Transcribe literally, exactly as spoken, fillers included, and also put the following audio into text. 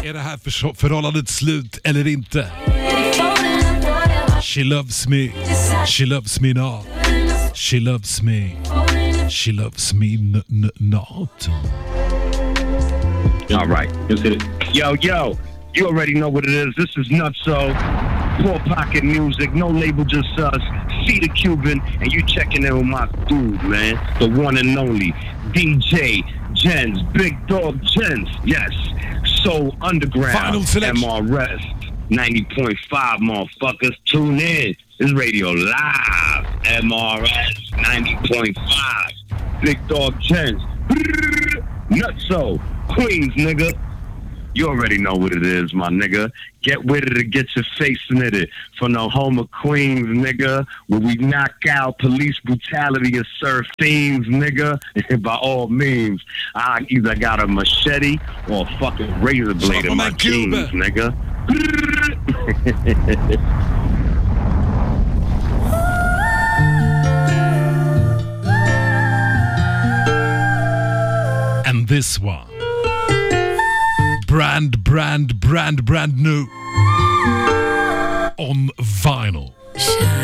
Är det här för, förhållandet slut eller inte? She loves me. She loves me not. She loves me. She loves me n- n- not. All right. Let's hit it. Yo, yo. You already know what it is. This is Nutso. Poor Pocket Music. No label, just us. See the Cuban. And you checking in with my dude, man. The one and only D J Jens. Big Dog Jens. Yes. Soul Underground. M R S. ninety point five, motherfuckers. Tune in. This radio live. M R S ninety point five. Big Dog Jens. Nutso. Queens, nigga. You already know what it is, my nigga. Get with it or get your face knitted. From the home of Queens, nigga, where we knock out police brutality and serve fiends, nigga. By all means, I either got a machete or a fucking razor blade in my jeans, nigga. And this one. Brand, brand, brand, brand new. On vinyl.